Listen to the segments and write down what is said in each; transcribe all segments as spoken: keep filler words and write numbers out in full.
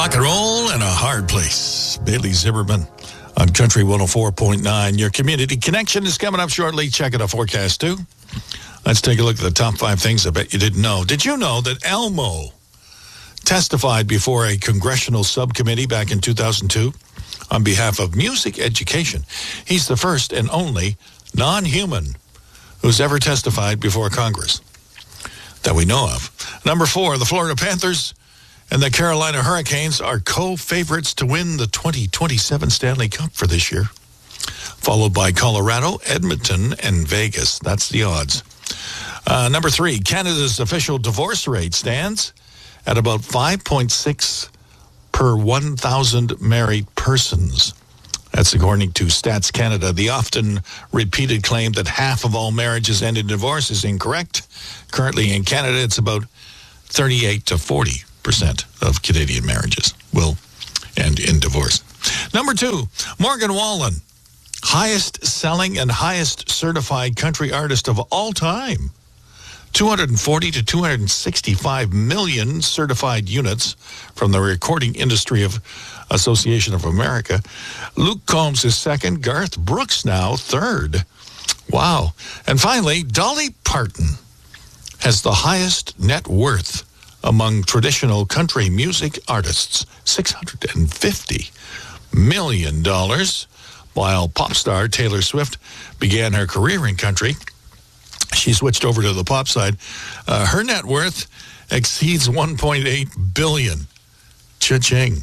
Rock and roll in a hard place. Bailey Zimmerman on Country one oh four point nine. Your community connection is coming up shortly. Check out our forecast, too. Let's take a look at the top five things I bet you didn't know. Did you know that Elmo testified before a congressional subcommittee back in two thousand two on behalf of music education? He's the first and only non-human who's ever testified before Congress that we know of. Number four, the Florida Panthers and the Carolina Hurricanes are co-favorites to win the twenty twenty-seven Stanley Cup for this year, followed by Colorado, Edmonton, and Vegas. That's the odds. Uh, number three, Canada's official divorce rate stands at about five point six per one thousand married persons. That's according to Stats Canada. The often repeated claim that half of all marriages end in divorce is incorrect. Currently in Canada, it's about thirty-eight to forty percent of Canadian marriages will end in divorce. Number two, Morgan Wallen, highest selling and highest certified country artist of all time. two hundred forty to two hundred sixty-five million certified units from the Recording Industry of Association of America. Luke Combs is second. Garth Brooks now third. Wow. And finally, Dolly Parton has the highest net worth among traditional country music artists, six hundred fifty million dollars, while pop star Taylor Swift began her career in country. She switched over to the pop side. Uh, her net worth exceeds one point eight billion dollars. Cha-ching.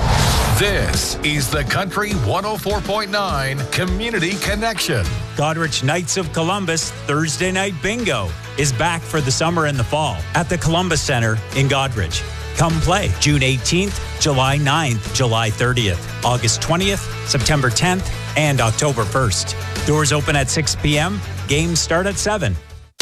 This is the Country one oh four point nine Community Connection. Goderich Knights of Columbus Thursday Night Bingo is back for the summer and the fall at the Columbus Center in Goderich. Come play June eighteenth, July ninth, July thirtieth, August twentieth, September tenth, and October first. Doors open at six p.m. Games start at seven.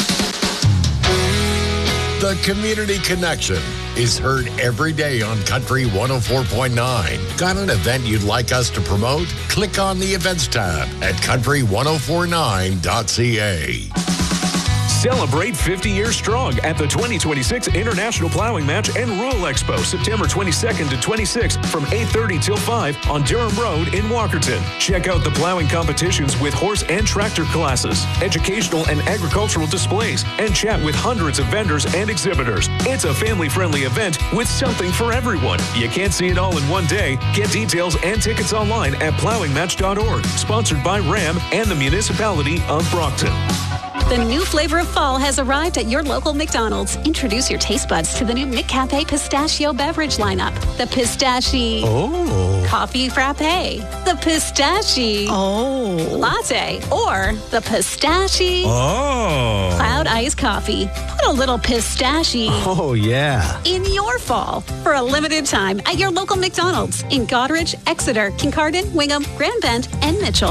The Community Connection is heard every day on Country one oh four point nine. Got an event you'd like us to promote? Click on the Events tab at country ten forty-nine dot c a. Celebrate fifty years strong at the twenty twenty-six International Plowing Match and Rural Expo, September twenty-second to twenty-sixth from eight thirty till five on Durham Road in Walkerton. Check out the plowing competitions with horse and tractor classes, educational and agricultural displays, and chat with hundreds of vendors and exhibitors. It's a family-friendly event with something for everyone. You can't see it all in one day. Get details and tickets online at plowing match dot org. Sponsored by RAM and the Municipality of Brockton. The new flavor of fall has arrived at your local McDonald's. Introduce your taste buds to the new McCafe Pistachio beverage lineup. The Pistachio Oh. Coffee Frappe, the Pistachio Oh. Latte, or the Pistachio Oh. Cloud Ice Coffee. Put a little pistachio Oh, yeah. in your fall for a limited time at your local McDonald's in Goderich, Exeter, Kincardine, Wingham, Grand Bend, and Mitchell.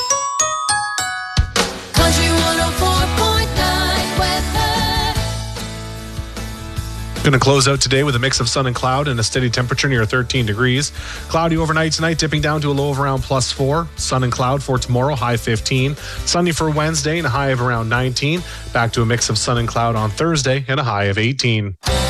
Country one oh four point nine weather. Going to close out today with a mix of sun and cloud and a steady temperature near thirteen degrees. Cloudy overnight tonight, dipping down to a low of around plus four. Sun and cloud for tomorrow, high fifteen. Sunny for Wednesday and a high of around nineteen. Back to a mix of sun and cloud on Thursday and a high of eighteen.